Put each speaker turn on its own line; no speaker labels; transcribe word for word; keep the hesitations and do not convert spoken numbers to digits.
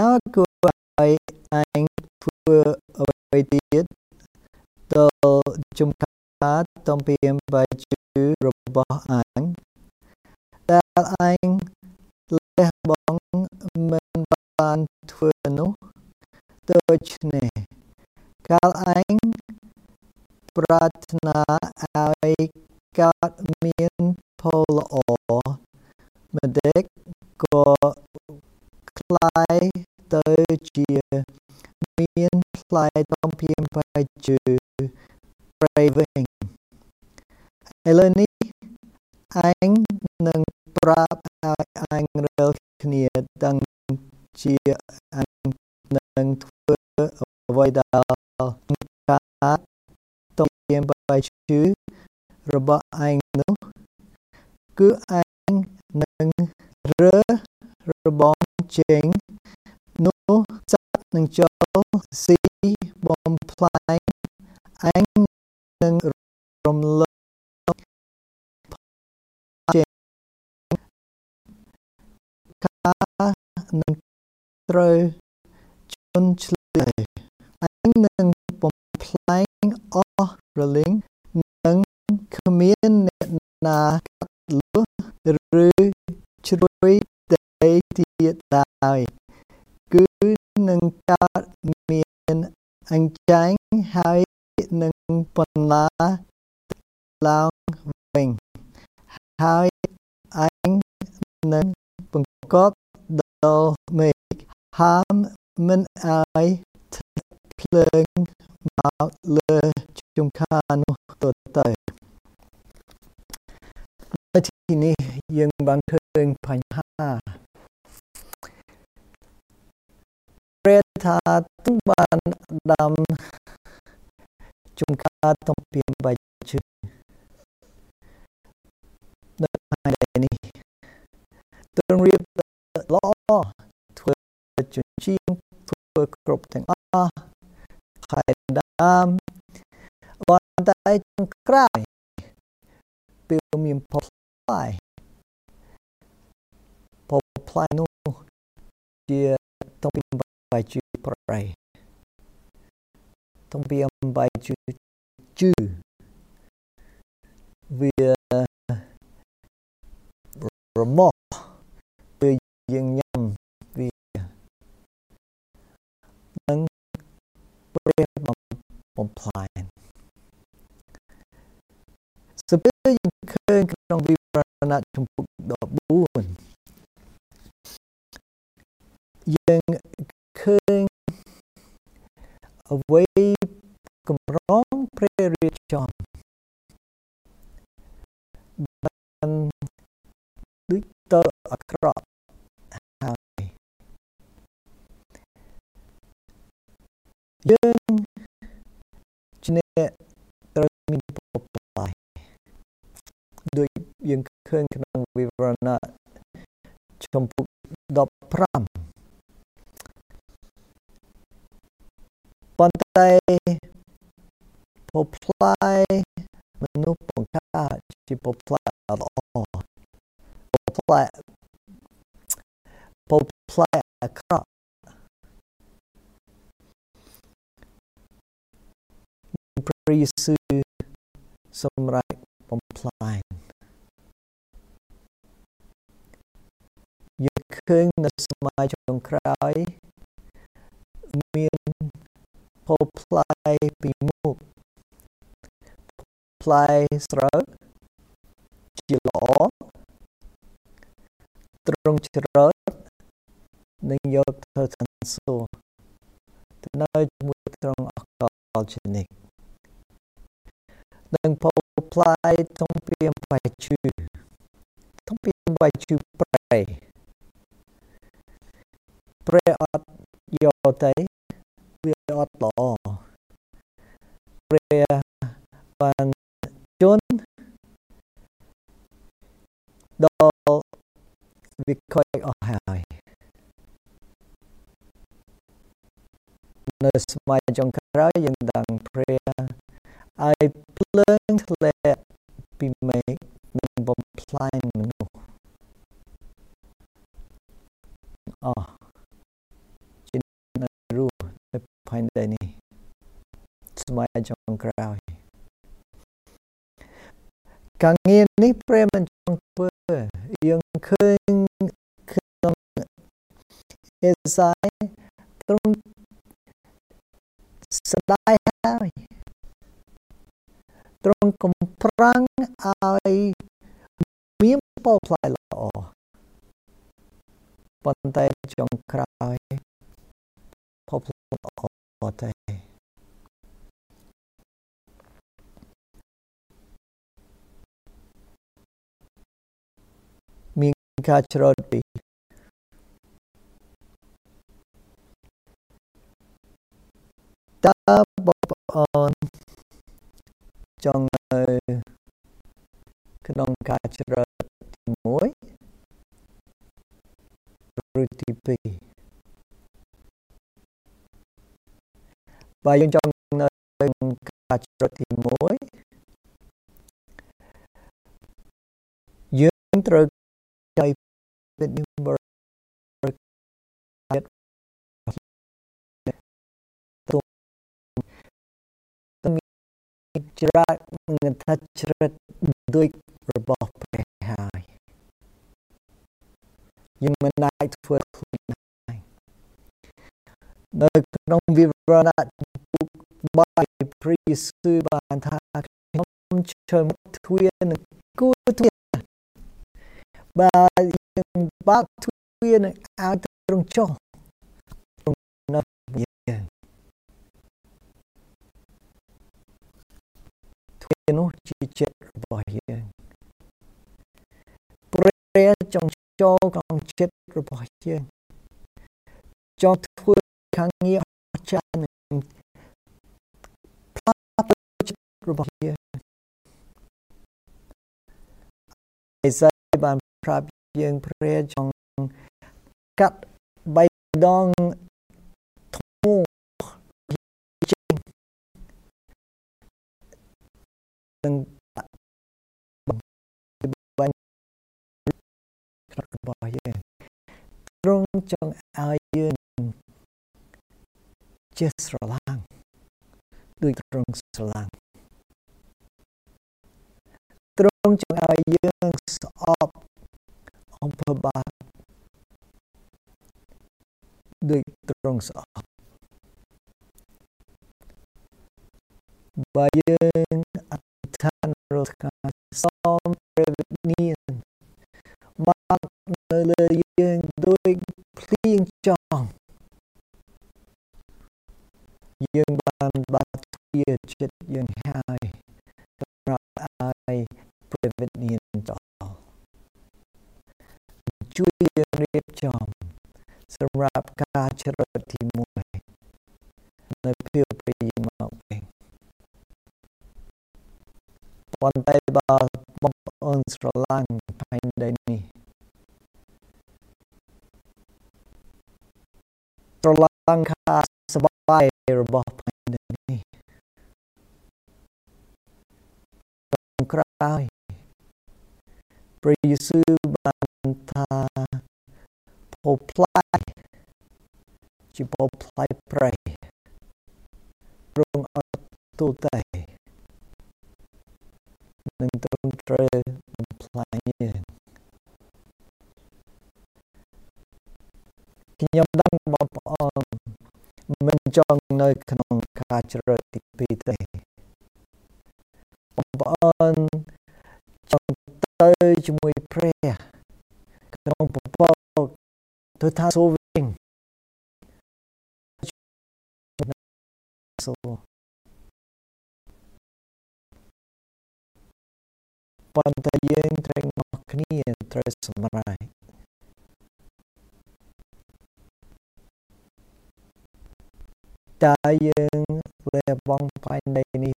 តើគួរឲ្យឯងធ្វើអ្វីទៀតដល់ជំខាតតំពីអំបីជឿរបស់អញដែលឯងលះបង់មិនបានធ្វើនោះដូច្នេះកាលឯងប្រាថ្នាឲ្យកើតមានផលល្អម្ដេចក៏คล้ายទៅជាមានផ្លែតំពីអំបីជឿប្រៃវិញឥឡូវនេះឯងនឹងប្រាប់ឲ្យឯងរាល់គ្នាដឹងជាឯងនឹងធ្វើអ្វីដែលការតំពីអំបីជឿរបស់ឯងនោះគឺឯងនឹងរើរបងចេញនោះសត្វនឹងចូលស៊ីបំផ្លាញឯងនឹងរំលឹកចេញការនឹងត្រូវជន់ឈ្លៃឯងនឹងបំផ្លាញអស់រលីងនឹងគ្មានអ្នកណាកាត់លួសឬជ្រួយដីទៀតឡើយគឺនឹងកើតមានអញ្ចឹងហើយនឹងបន្លាឡើងវិញហើយឯងនឹងបង្កប់ដល់មេឃហាមមិនឲ្យធ្លាក់ភ្លើងមកលើជំខានោះទៅនៅទីនេះយើងបានឃើញបញ្ហាព្រះថាទបានដាំជំខាតំពីអំបីជឿនៅថ្ងៃនេះទ្រង់រៀបល្អធ្វើជញ្ជាំងធ្វើគ្រប់ទាំងអស់ហើយដាំបានតែចុងក្រោយពេលមានផលផ្លែផលផ្លែនោះជាតំពីអំបីជឿប្រៃតំពីអំបីជឿជឿវារមាស់ពេលយើងញ៉ាំវានឹងព្រះបំផ្លាញសពេលយើងឃើញក្នុងវិវរណៈជំពូកដប់បួនយើងឃើញអ្វីកម្រងព្រះរាជចំបានដូចទៅអាក្រក់ហើយយើងជាអ្នកត្រូវមានផលផ្លែដូចយើងឃើញក្នុងវិវរណៈជំពូកដប់ប្រាំប៉ុន្តែផលផ្លែមនុស្សបង្កើតជាផលផ្លែល្អផលផ្លែផលផ្លែអាក្រក់ព្រះយេស៊ូវសម្រាប់បំផ្លាញយើងឃើញនៅសម័យចុងក្រោយមានផលផ្លែពីមុខផ្លែស្រូវជាល្អទ្រង់ច្រើតនឹងយកទៅឋានសួគ៌ទៅនៅជាមួយទ្រង់អកលជានិច្ចនឹងផលផ្លែតំពីអំបីជឿតំពីអំបីជឿប្រៃព្រះអត់យកទៅវាអត់ល្អព្រះបានជន់ដល់វាខូចអស់ហើយនៅសម័យចុងក្រោយយើងដឹងព្រះឲ្យភ្លើងធ្លាក់ពីមេឃនឹងបំផ្លាញមនុស្សអស់ផែនដីនេះសម័យចុងក្រោយការងារនេះព្រះមិនចង់ធ្វើយើងឃើញក្នុងអេសាយទ្រង់ស្ដាយហើយទ្រង់កំប្រាំងឲ្យមានផលផ្លែល្អប៉ុន្តែចុងក្រោយផលល្អទេមានការច្រត់ពីតើបងប្អូនចង់នៅក្នុងការច្រត់ទីមួយឬទីពីរបើយើងចង់នៅក្នុងការច្រត់ទីមួយយើងត្រូវចៃវិនិច្ឆ័យបរិយាច្រាក់នឹងថាច្រិតដោយរបស់ព្រះហើយយើងមិនអាចធ្វើខ្លួនឯងនៅក្នុងវិវរណៈពុកបាយព្រះយេស៊ូវបានថាខ្ញុំចូលមកទ្វារនឹងគូទ្វារបើយើងបើកទ្វារនឹងឲ្យត្រង់ចុះត្រង់នៅយើងនោះជាចិត្តរបស់យើងព្រះចង់ចូលក្នុងចិត្តរបស់យើងចង់ធ្វើខាងងារអស្ចារ្យនឹងផ្លាស់ប្ដូរចិត្តរបស់យើងអេសាយបានប្រាប់យើងព្រះចង់កាត់បៃដងធ្មោចេញនឹងបាញ់របស់យើងទ្រង់ចង់ឲ្យយើងជាស្រឡាញ់ដូចទ្រង់ស្រឡាញ់ទ្រង់ចង់ឲ្យយើងស្អប់អំពើបាបដូចទ្រង់ស្អប់បើយើងអធិដ្ឋានរកការសូមព្រះវិញ្ញាណមកនៅលើយើងដោយភ្លៀងចង់យើងបានបាត់ទ្វារចិត្តយើងហើយសម្រាប់ឲ្យព្រះវិញ្ញាណចូលជួយយើងរៀបចំសម្រាប់ការច្រត់ទីមួយនៅពេលពេលមកវិញប៉ុន្តែបើបងប្អូនស្រឡាញ់ផែនដីនេះស្រឡាញ់ការសប្បាយរបស់ផែនដីនេះក្រោយព្រះយេស៊ូវបានថាផលផ្លែជាផលផ្លែប្រៃទ្រង់អត់ទូទៅនឹងទ្រង់ត្រូវបំផ្លាញយើងខ្ញុំដឹងបងប្អូនមិនចង់នៅក្នុងការច្រត់ទីពីរទេបងប្អូនចង់ទៅជាមួយព្រះក្នុងពពកទៅថាសូវិញសូប៉ុន្តែយើងត្រូវមកគ្នាត្រូវសម្រេចតើយើងលះបង់ផែនដីនេះ